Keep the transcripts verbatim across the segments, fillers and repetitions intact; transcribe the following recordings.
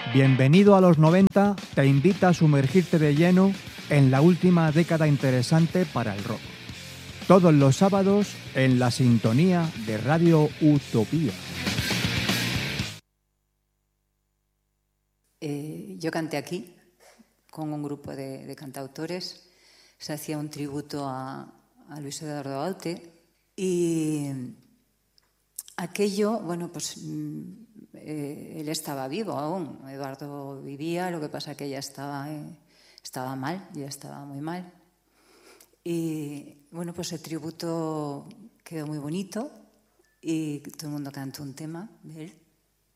Bienvenido a los noventa te invita a sumergirte de lleno en la última década interesante para el rock. Todos los sábados en la sintonía de Radio Utopía. Eh, yo canté aquí con un grupo de, de cantautores. Se hacía un tributo a, a Luis Eduardo Aute y aquello, bueno, pues eh, él estaba vivo aún. Eduardo vivía, lo que pasa que ella estaba, eh, estaba mal, ya estaba muy mal. Y bueno, pues el tributo quedó muy bonito y todo el mundo cantó un tema de él.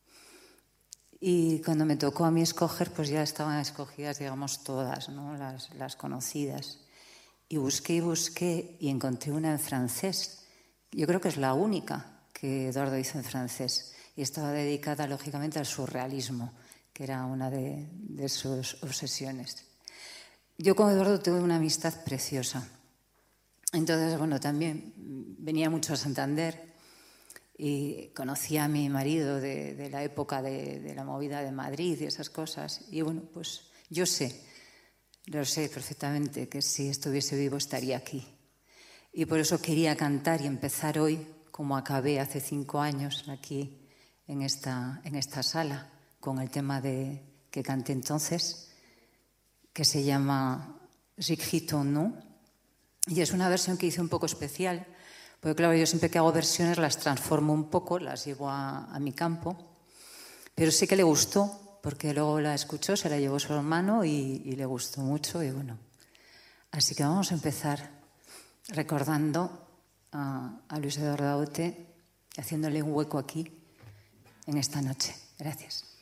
Y cuando me tocó a mí escoger, pues ya estaban escogidas, digamos, todas, ¿no? las, las conocidas. Y busqué y busqué y encontré una en francés. Yo creo que es la única que Eduardo hizo en francés. Y estaba dedicada, lógicamente, al surrealismo, que era una de, de sus obsesiones. Yo con Eduardo tuve una amistad preciosa. Entonces, bueno, también venía mucho a Santander y conocía a mi marido de, de la época de, de la movida de Madrid y esas cosas. Y bueno, pues yo sé, lo sé perfectamente, que si estuviese vivo estaría aquí. Y por eso quería cantar y empezar hoy, como acabé hace cinco años aquí en esta, en esta sala, con el tema de, que canté entonces, que se llama J'écris ton nom. Y es una versión que hice un poco especial, porque claro, yo siempre que hago versiones las transformo un poco, las llevo a, a mi campo, pero sí que le gustó, porque luego la escuchó, se la llevó su hermano y, y le gustó mucho y bueno. Así que vamos a empezar recordando a, a Luis Eduardo Aute, haciéndole un hueco aquí en esta noche. Gracias.